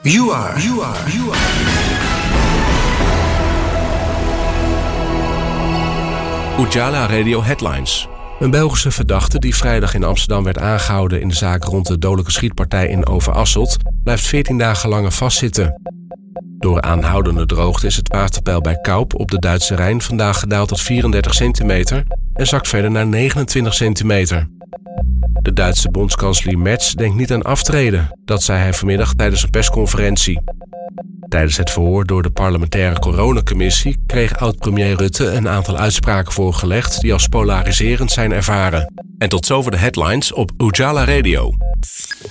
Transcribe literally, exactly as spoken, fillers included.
You are. You are. You are. Ujala Radio Headlines. Een Belgische verdachte die vrijdag in Amsterdam werd aangehouden in de zaak rond de dodelijke schietpartij in Overasselt blijft veertien dagen langer vastzitten. Door aanhoudende droogte is het waterpeil bij Kaup op de Duitse Rijn vandaag gedaald tot vierendertig centimeter en zakt verder naar negenentwintig centimeter. De Duitse bondskanselier Merz denkt niet aan aftreden, dat zei hij vanmiddag tijdens een persconferentie. Tijdens het verhoor door de parlementaire coronacommissie kreeg oud-premier Rutte een aantal uitspraken voorgelegd die als polariserend zijn ervaren. En tot zover de headlines op Ujala Radio.